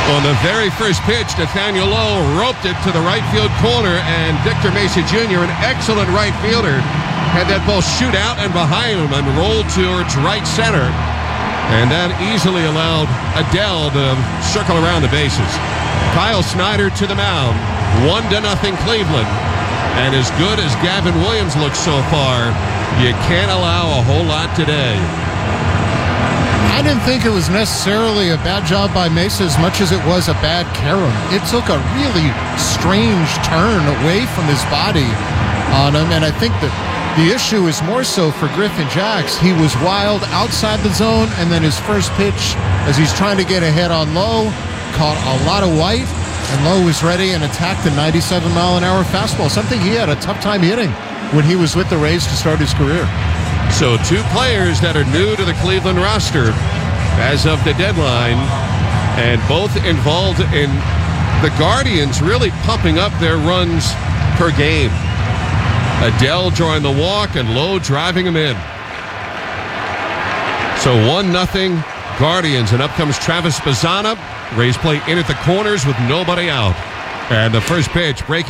On the very first pitch, Nathaniel Lowe roped it to the right field corner, and Victor Mesa Jr., an excellent right fielder, had that ball shoot out and behind him and roll towards right center. And that easily allowed Adell to circle around the bases. Kyle Snyder to the mound. 1-0 Cleveland. And as good as Gavin Williams looks so far, you can't allow a whole lot today. I didn't think it was necessarily a bad job by Mesa as much as it was a bad Karam. It took a really strange turn away from his body on him, and I think that the issue is more so for Griffin Jax. He was wild outside the zone, and then his first pitch, as he's trying to get ahead on Lowe, caught a lot of white, and Lowe was ready and attacked a 97-mile-an-hour fastball, something he had a tough time hitting when he was with the Rays to start his career. So two players that are new to the Cleveland roster as of the deadline, and both involved in the Guardians really pumping up their runs per game. Adell drawing the walk and Lowe driving him in. So 1-0 Guardians, and up comes Travis Bazzana. Rays play in at the corners with nobody out. And the first pitch breaking